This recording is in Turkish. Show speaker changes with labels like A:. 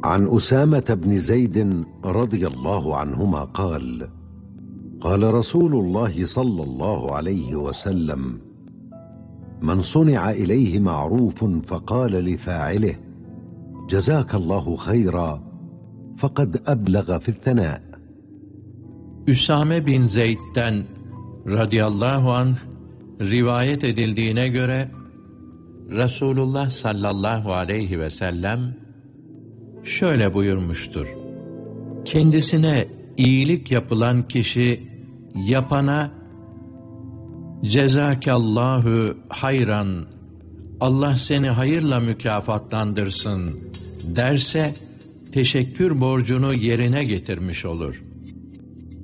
A: عن أسامة بن زيد رضي الله عنهما قال: قال رسول الله صلى الله عليه وسلم: من صنع إليه معروف فقال لفاعله: جزاك الله خيرا، فقد أبلغ في الثناء.
B: Üsame bin Zeyd'den radıyallahu anh rivayet edildiğine göre Resulullah sallallahu aleyhi ve sellem şöyle buyurmuştur: kendisine iyilik yapılan kişi yapana cezakallahu hayran, Allah seni hayırla mükafatlandırsın derse teşekkür borcunu yerine getirmiş olur.